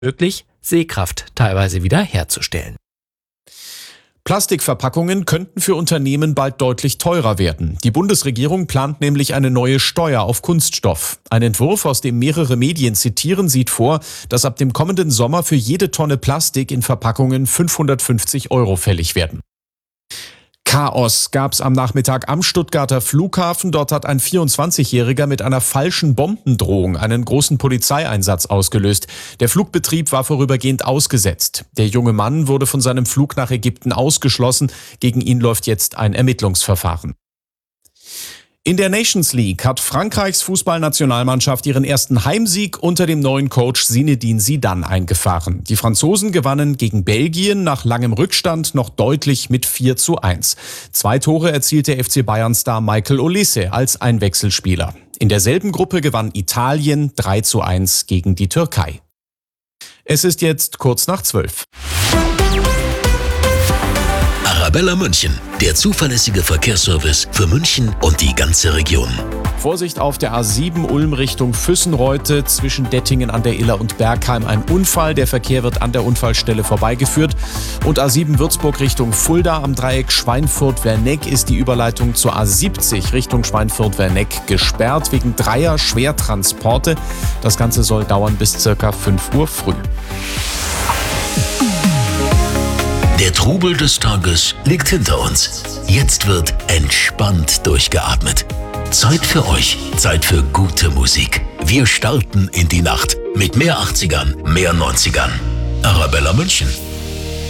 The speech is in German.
möglich, Sehkraft teilweise wieder herzustellen. Plastikverpackungen könnten für Unternehmen bald deutlich teurer werden. Die Bundesregierung plant nämlich eine neue Steuer auf Kunststoff. Ein Entwurf, aus dem mehrere Medien zitieren, sieht vor, dass ab dem kommenden Sommer für jede Tonne Plastik in Verpackungen 550 € fällig werden. Chaos gab's am Nachmittag am Stuttgarter Flughafen. Dort hat ein 24-Jähriger mit einer falschen Bombendrohung einen großen Polizeieinsatz ausgelöst. Der Flugbetrieb war vorübergehend ausgesetzt. Der junge Mann wurde von seinem Flug nach Ägypten ausgeschlossen. Gegen ihn läuft jetzt ein Ermittlungsverfahren. In der Nations League hat Frankreichs Fußballnationalmannschaft ihren ersten Heimsieg unter dem neuen Coach Zinedine Zidane eingefahren. Die Franzosen gewannen gegen Belgien nach langem Rückstand noch deutlich mit 4:1. 2 Tore erzielte FC Bayern-Star Michael Olise als Einwechselspieler. In derselben Gruppe gewann Italien 3:1 gegen die Türkei. Es ist jetzt kurz nach 12. Arabella München, der zuverlässige Verkehrsservice für München und die ganze Region. Vorsicht auf der A7 Ulm Richtung Füssenreute, zwischen Dettingen an der Iller und Bergheim ein Unfall. Der Verkehr wird an der Unfallstelle vorbeigeführt. Und A7 Würzburg Richtung Fulda am Dreieck Schweinfurt-Werneck ist die Überleitung zur A70 Richtung Schweinfurt-Werneck gesperrt wegen 3er Schwertransporte. Das Ganze soll dauern bis ca. 5 Uhr früh. Der Trubel des Tages liegt hinter uns. Jetzt wird entspannt durchgeatmet. Zeit für euch, Zeit für gute Musik. Wir starten in die Nacht mit mehr 80ern, mehr 90ern. Arabella München.